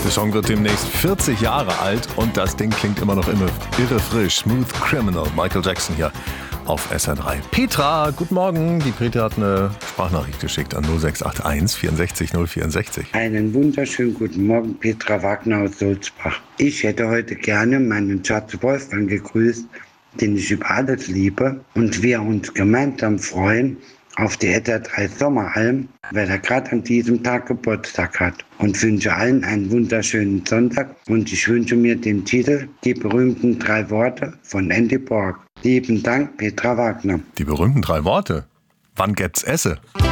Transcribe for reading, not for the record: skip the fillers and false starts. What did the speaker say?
Der Song wird demnächst 40 Jahre alt und das Ding klingt immer noch irre frisch. Smooth Criminal, Michael Jackson hier auf SR3. Petra, guten Morgen. Die Petra hat eine Sprachnachricht geschickt an 0681 64 064. Einen wunderschönen guten Morgen, Petra Wagner aus Sulzbach. Ich hätte heute gerne meinen Schatz Wolfgang gegrüßt, den ich über alles liebe, und wir uns gemeinsam freuen auf die SR3 Sommeralm, weil er gerade an diesem Tag Geburtstag hat. Und wünsche allen einen wunderschönen Sonntag und ich wünsche mir den Titel Die berühmten 3 Worte von Andy Borg. Lieben Dank, Petra Wagner. Die berühmten 3 Worte. Wann gibt's Esse?